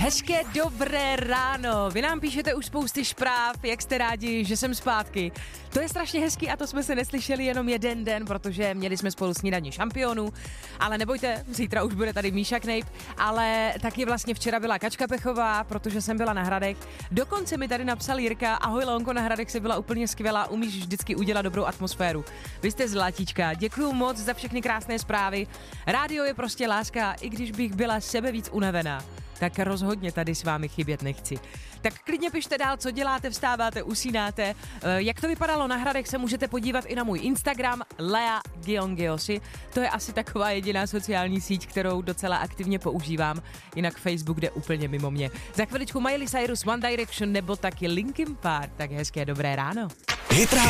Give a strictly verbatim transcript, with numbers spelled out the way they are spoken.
Hezké dobré ráno. Vy nám píšete už spousty zpráv, jak jste rádi, že jsem zpátky. To je strašně hezký a to jsme se neslyšeli jenom jeden den, protože měli jsme spolu snídaní šampionů. Ale nebojte, zítra už bude tady Míša Knejp, ale taky vlastně včera byla Kačka Pechová, protože jsem byla na Hradech. Dokonce mi tady napsal Jirka: ahoj Leonko, na Hradech jsi byla úplně skvělá, umíš vždycky udělat dobrou atmosféru. Vy jste zlatíčka, děkuju moc za všechny krásné zprávy. Rádio je prostě láska, i když bych byla sebe víc unavená, tak rozhodně tady s vámi chybět nechci. Tak klidně pište dál, co děláte, vstáváte, usínáte. Jak to vypadalo na Hradech, se můžete podívat i na můj Instagram Lea Giongeosi. To je asi taková jediná sociální síť, kterou docela aktivně používám. Jinak Facebook jde úplně mimo mě. Za chviličku Miley Cyrus, One Direction nebo taky Linkin Park. Tak hezké dobré ráno. Hit